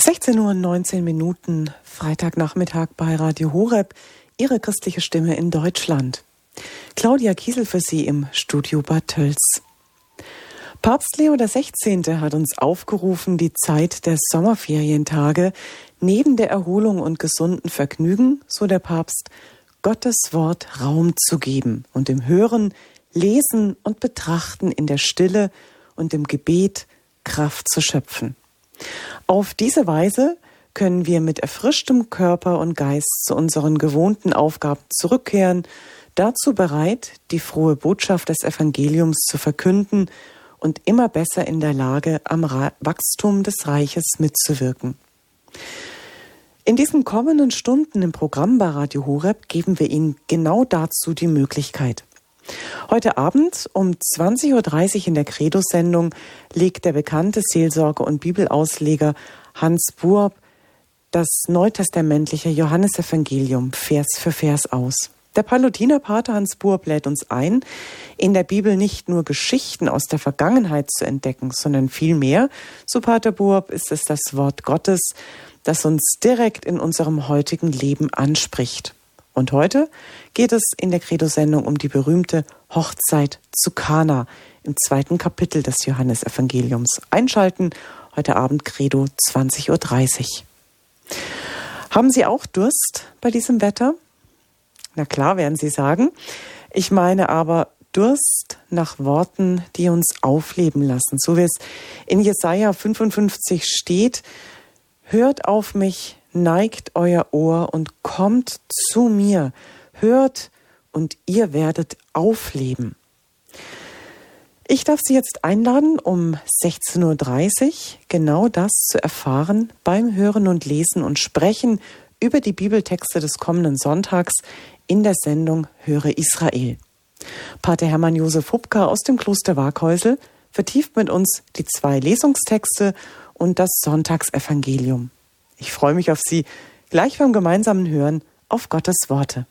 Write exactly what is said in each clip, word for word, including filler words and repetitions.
sechzehn Uhr neunzehn Minuten, Freitagnachmittag bei Radio Horeb, Ihre christliche Stimme in Deutschland. Claudia Kiesel für Sie im Studio Bad Tölz. Papst Leo der Sechzehnte hat uns aufgerufen, die Zeit der Sommerferientage neben der Erholung und gesunden Vergnügen, so der Papst, Gottes Wort Raum zu geben und im Hören, Lesen und Betrachten in der Stille und im Gebet Kraft zu schöpfen. Auf diese Weise können wir mit erfrischtem Körper und Geist zu unseren gewohnten Aufgaben zurückkehren, dazu bereit, die frohe Botschaft des Evangeliums zu verkünden und immer besser in der Lage, am Ra- Wachstum des Reiches mitzuwirken. In diesen kommenden Stunden im Programm bei Radio Horeb geben wir Ihnen genau dazu die Möglichkeit. Heute Abend um zwanzig Uhr dreißig in der Credo-Sendung legt der bekannte Seelsorger und Bibelausleger Hans Buob das neutestamentliche Johannesevangelium Vers für Vers aus. Der Palutinerpater Hans Buob lädt uns ein, in der Bibel nicht nur Geschichten aus der Vergangenheit zu entdecken, sondern vielmehr, so Pater Buob, ist es das Wort Gottes, das uns direkt in unserem heutigen Leben anspricht. Und heute geht es in der Credo-Sendung um die berühmte Hochzeit zu Kana im zweiten Kapitel des Johannesevangeliums. Einschalten, heute Abend Credo zwanzig Uhr dreißig. Haben Sie auch Durst bei diesem Wetter? Na klar, werden Sie sagen. Ich meine aber Durst nach Worten, die uns aufleben lassen. So wie es in Jesaja fünfundfünfzig steht: Hört auf mich, neigt euer Ohr und kommt zu mir. Hört und ihr werdet aufleben. Ich darf Sie jetzt einladen, um sechzehn Uhr dreißig genau das zu erfahren beim Hören und Lesen und Sprechen über die Bibeltexte des kommenden Sonntags in der Sendung Höre Israel. Pater Hermann Josef Hubka aus dem Kloster Waaghäusel vertieft mit uns die zwei Lesungstexte und das Sonntagsevangelium. Ich freue mich auf Sie gleich beim gemeinsamen Hören auf Gottes Worte.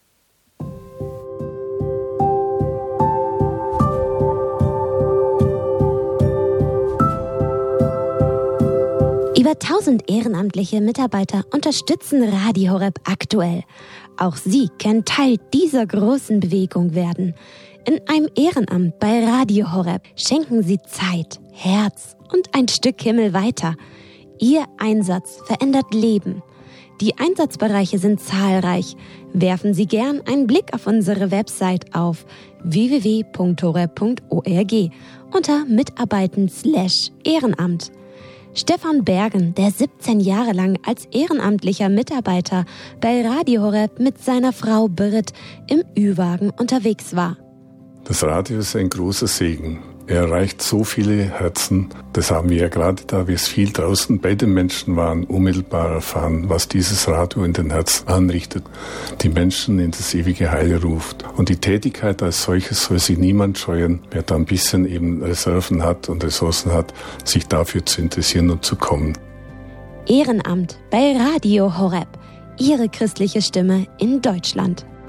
Über tausend ehrenamtliche Mitarbeiter unterstützen Radio Horeb aktuell. Auch Sie können Teil dieser großen Bewegung werden. In einem Ehrenamt bei Radio Horeb schenken Sie Zeit, Herz und ein Stück Himmel weiter. Ihr Einsatz verändert Leben. Die Einsatzbereiche sind zahlreich. Werfen Sie gern einen Blick auf unsere Website auf w w w punkt horeb punkt org unter Mitarbeiten slash Ehrenamt. Stefan Bergen, der siebzehn Jahre lang als ehrenamtlicher Mitarbeiter bei Radio Horeb mit seiner Frau Birgit im Ü-Wagen unterwegs war. Das Radio ist ein großer Segen. Er erreicht so viele Herzen. Das haben wir ja gerade, da wir es viel draußen bei den Menschen waren, unmittelbar erfahren, was dieses Radio in den Herzen anrichtet, die Menschen in das ewige Heil ruft. Und die Tätigkeit als solches soll sich niemand scheuen, wer da ein bisschen eben Reserven hat und Ressourcen hat, sich dafür zu interessieren und zu kommen. Ehrenamt bei Radio Horeb, Ihre christliche Stimme in Deutschland.